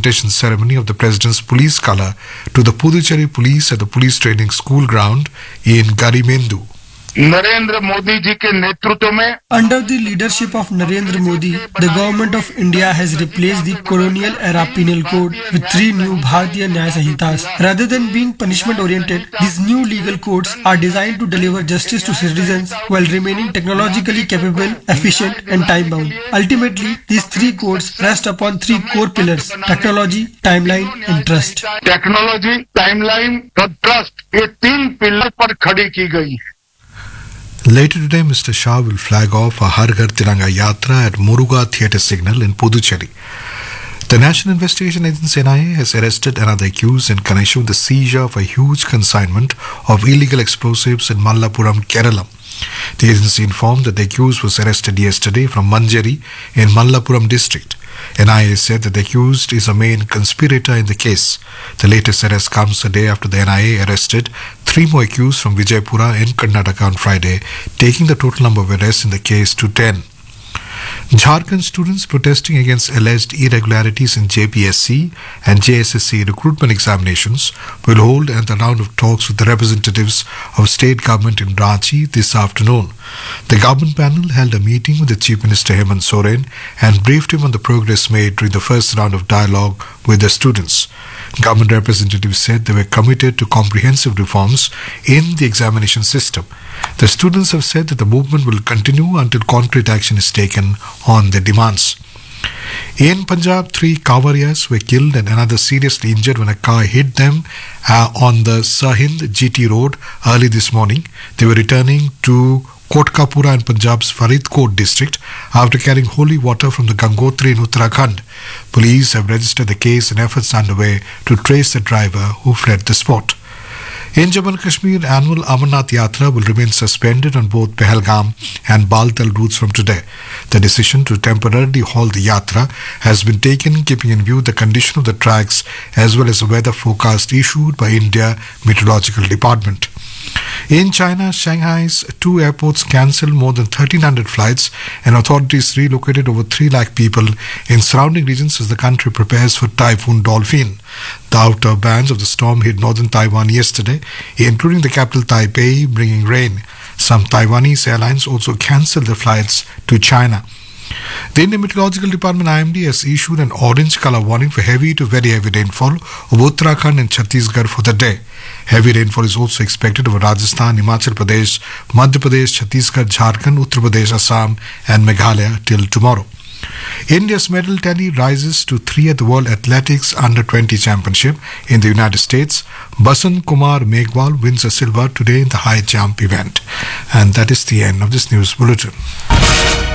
presentation ceremony of the President's police colour to the Puducherry Police at the Police Training School ground in Garimendu. Narendra Modi ji के नेतृत्व में Under the leadership of Narendra Modi, the government of India has replaced the colonial era penal code with 3 new Bharatiya Nyaya Sanhitas. Rather than being punishment oriented, these new legal codes are designed to deliver justice to citizens while remaining technologically capable, efficient and time bound. Ultimately, these 3 codes rest upon 3 core pillars: technology, timeline and trust. Technology, timeline और trust, ये 3 pillar पर खड़ी की गई है. Later today, Mr. Shah will flag off a Har Ghar Tiranga Yatra at Muruga Theatre Signal in Puducherry. The National Investigation Agency NIA has arrested another accused in connection with the seizure of a huge consignment of illegal explosives in Mallapuram, Kerala. The agency informed that the accused was arrested yesterday from Manjeri in Mallapuram district. NIA said that the accused is a main conspirator in the case. The latest arrest comes a day after the NIA arrested 3 more accused from Vijaypura in Karnataka on Friday, taking the total number of arrests in the case to 10. Jharkhand students protesting against alleged irregularities in JPSC and JSSC recruitment examinations will hold another round of talks with the representatives of state government in Ranchi this afternoon. The government panel held a meeting with the Chief Minister Hemant Soren and briefed him on the progress made during the first round of dialogue with the students. Government representatives said they were committed to comprehensive reforms in the examination system. The students have said that the movement will continue until concrete action is taken on their demands. In Punjab, 3 Kawariyas were killed and another seriously injured when a car hit them on the Sirhind GT road early this morning. They were returning to Kotkapura in Punjab's Faridkot district after carrying holy water from the Gangotri in Uttarakhand. Police have registered the case and efforts underway to trace the driver who fled the spot. In Jammu and Kashmir, annual Amarnath Yatra will remain suspended on both Pahalgam and Baltal routes from today. The decision to temporarily halt the Yatra has been taken keeping in view the condition of the tracks as well as the weather forecast issued by India Meteorological Department. In China, Shanghai's 2 airports cancelled more than 1,300 flights and authorities relocated over 3 lakh people in surrounding regions as the country prepares for Typhoon Dolphin. The outer bands of the storm hit northern Taiwan yesterday, including the capital Taipei, bringing rain. Some Taiwanese airlines also cancelled their flights to China. The Indian Meteorological Department IMD has issued an orange color warning for heavy to very heavy rainfall over Uttarakhand and Chhattisgarh for the day. Heavy rainfall is also expected over Rajasthan, Himachal Pradesh, Madhya Pradesh, Chhattisgarh, Jharkhand, Uttar Pradesh, Assam and Meghalaya till tomorrow. India's medal tally rises to 3 at the World Athletics Under-20 Championship in the United States. Basant Kumar Meghwal wins a silver today in the high jump event. And that is the end of this news bulletin.